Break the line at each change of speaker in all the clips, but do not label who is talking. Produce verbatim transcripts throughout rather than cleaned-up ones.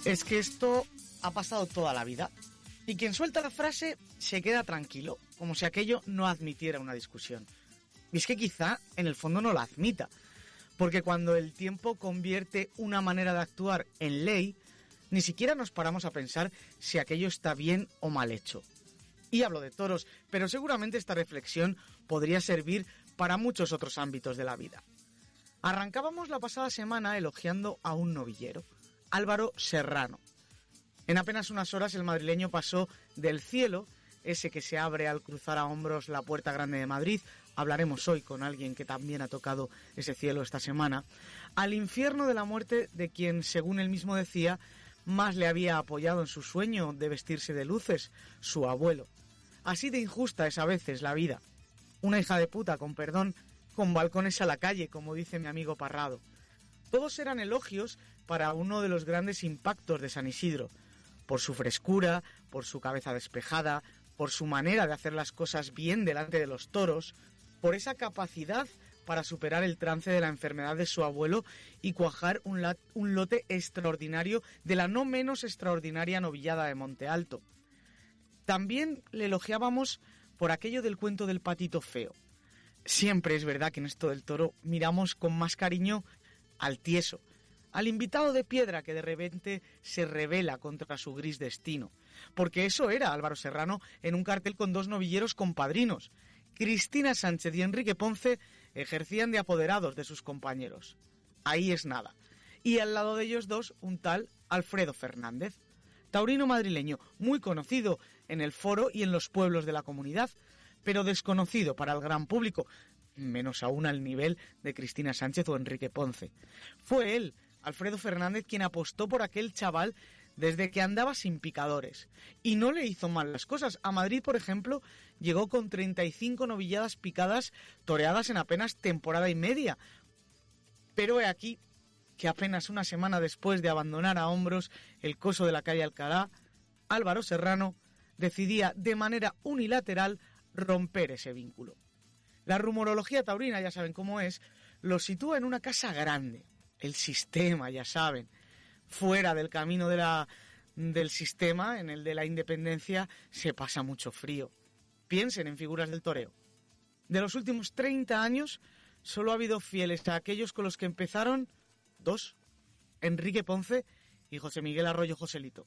Es que esto ha pasado toda la vida. Y quien suelta la frase se queda tranquilo, como si aquello no admitiera una discusión. Y es que quizá en el fondo no la admita, porque cuando el tiempo convierte una manera de actuar en ley, ni siquiera nos paramos a pensar si aquello está bien o mal hecho. Y hablo de toros, pero seguramente esta reflexión podría servir para muchos otros ámbitos de la vida. Arrancábamos la pasada semana elogiando a un novillero, Álvaro Serrano. En apenas unas horas el madrileño pasó del cielo, ese que se abre al cruzar a hombros la Puerta Grande de Madrid, hablaremos hoy con alguien que también ha tocado ese cielo esta semana, al infierno de la muerte de quien, según él mismo decía, más le había apoyado en su sueño de vestirse de luces, su abuelo. Así de injusta es a veces la vida. Una hija de puta, con perdón, con balcones a la calle, como dice mi amigo Parrado. Todos eran elogios para uno de los grandes impactos de San Isidro, por su frescura, por su cabeza despejada, por su manera de hacer las cosas bien delante de los toros, por esa capacidad para superar el trance de la enfermedad de su abuelo y cuajar un, lat- un lote extraordinario de la no menos extraordinaria novillada de Monte Alto. También le elogiábamos por aquello del cuento del patito feo. Siempre es verdad que en esto del toro miramos con más cariño al tieso, al invitado de piedra que de repente se rebela contra su gris destino. Porque eso era Álvaro Serrano en un cartel con dos novilleros compadrinos. Cristina Sánchez y Enrique Ponce ejercían de apoderados de sus compañeros. Ahí es nada. Y al lado de ellos dos, un tal Alfredo Fernández, taurino madrileño muy conocido en el foro y en los pueblos de la comunidad, pero desconocido para el gran público, menos aún al nivel de Cristina Sánchez o Enrique Ponce. Fue él, Alfredo Fernández, quien apostó por aquel chaval desde que andaba sin picadores. Y no le hizo mal las cosas. A Madrid, por ejemplo, llegó con treinta y cinco novilladas picadas toreadas en apenas temporada y media. Pero he aquí que apenas una semana después de abandonar a hombros el coso de la calle Alcalá, Álvaro Serrano decidía de manera unilateral romper ese vínculo. La rumorología taurina, ya saben cómo es, lo sitúa en una casa grande. El sistema, ya saben, fuera del camino de la, del sistema, en el de la independencia, se pasa mucho frío. Piensen en figuras del toreo. De los últimos treinta años, solo ha habido fieles a aquellos con los que empezaron dos, Enrique Ponce y José Miguel Arroyo Joselito.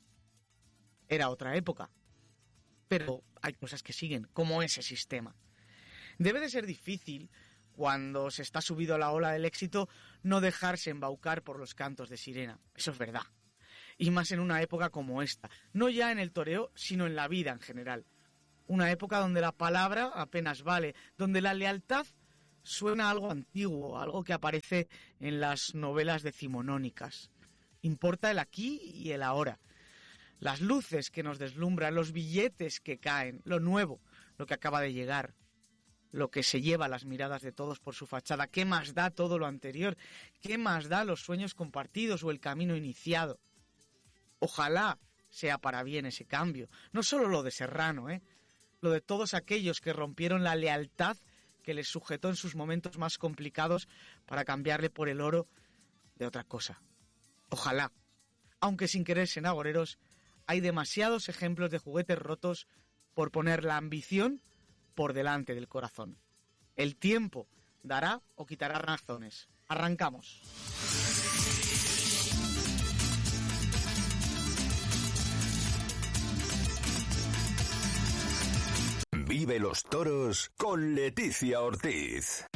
Era otra época, pero hay cosas que siguen, como ese sistema. Debe de ser difícil, cuando se está subido a la ola del éxito, no dejarse embaucar por los cantos de sirena. Eso es verdad. Y más en una época como esta. No ya en el toreo, sino en la vida en general. Una época donde la palabra apenas vale, donde la lealtad suena algo antiguo, algo que aparece en las novelas decimonónicas. Importa el aquí y el ahora. Las luces que nos deslumbran, los billetes que caen, lo nuevo, lo que acaba de llegar. Lo que se lleva las miradas de todos por su fachada. ¿Qué más da todo lo anterior? ¿Qué más da los sueños compartidos o el camino iniciado? Ojalá sea para bien ese cambio. No solo lo de Serrano, ¿eh? Lo de todos aquellos que rompieron la lealtad que les sujetó en sus momentos más complicados para cambiarle por el oro de otra cosa. Ojalá. Aunque sin querer ser agoreros, hay demasiados ejemplos de juguetes rotos por poner la ambición por delante del corazón. El tiempo dará o quitará razones. Arrancamos.
Vive los toros con Leticia Ortiz.